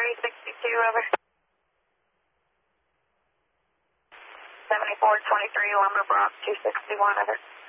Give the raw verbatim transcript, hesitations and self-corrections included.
three sixty-two, over. seventy-four twenty-three, Lumber Brock, two sixty-one, over.